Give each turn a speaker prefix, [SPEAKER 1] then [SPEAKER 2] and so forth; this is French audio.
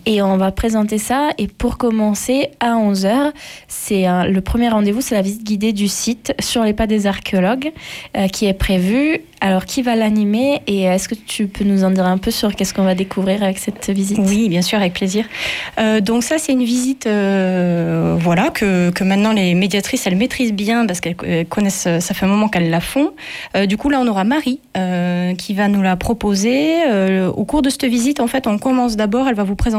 [SPEAKER 1] Et on va présenter ça. Et pour commencer, à 11h, le premier rendez-vous, c'est la visite guidée du site sur les pas des archéologues qui est prévue. Alors, qui va l'animer et est-ce que tu peux nous en dire un peu sur qu'est-ce qu'on va découvrir avec cette visite ?
[SPEAKER 2] Oui, bien sûr, avec plaisir. Donc ça, c'est une visite que maintenant les médiatrices, elles maîtrisent bien parce qu'elles connaissent, ça fait un moment qu'elles la font. Du coup, là, on aura Marie qui va nous la proposer. Au cours de cette visite, en fait, on commence d'abord, elle va vous présenter